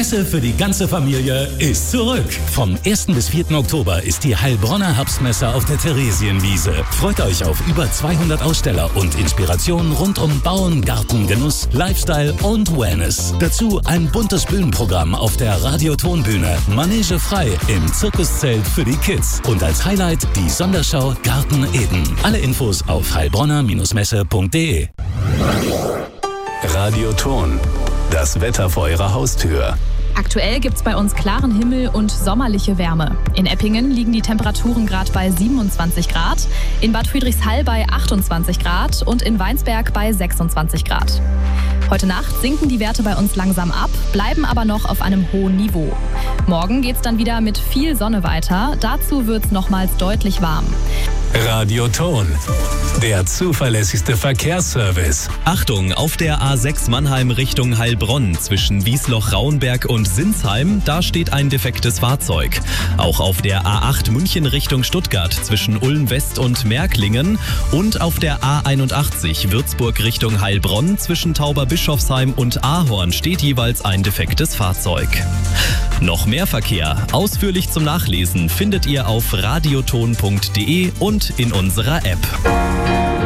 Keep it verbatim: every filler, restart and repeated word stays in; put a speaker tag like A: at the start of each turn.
A: Messe für die ganze Familie ist zurück. Vom ersten bis vierten Oktober ist die Heilbronner Herbstmesse auf der Theresienwiese. Freut euch auf über zweihundert Aussteller und Inspirationen rund um Bauen, Garten, Genuss, Lifestyle und Wellness. Dazu ein buntes Bühnenprogramm auf der Radiotonbühne, Manege frei im Zirkuszelt für die Kids und als Highlight die Sonderschau Garten Eden. Alle Infos auf heilbronner Messe punkt de.
B: Radioton. Das Wetter vor Ihrer Haustür.
C: Aktuell gibt's bei uns klaren Himmel und sommerliche Wärme. In Eppingen liegen die Temperaturen gerade bei siebenundzwanzig Grad, in Bad Friedrichshall bei achtundzwanzig Grad und in Weinsberg bei sechsundzwanzig Grad. Heute Nacht sinken die Werte bei uns langsam ab, bleiben aber noch auf einem hohen Niveau. Morgen geht's dann wieder mit viel Sonne weiter. Dazu wird's nochmals deutlich warm.
B: Radioton. Der zuverlässigste Verkehrsservice.
D: Achtung, auf der A sechs Mannheim Richtung Heilbronn zwischen Wiesloch-Rauenberg und Sinsheim, da steht ein defektes Fahrzeug. Auch auf der A acht München Richtung Stuttgart zwischen Ulm West und Märklingen und auf der A einundachtzig Würzburg Richtung Heilbronn zwischen Tauberbischofsheim und Ahorn steht jeweils ein defektes Fahrzeug. Noch mehr Verkehr, ausführlich zum Nachlesen, findet ihr auf radioton punkt de und in unserer App.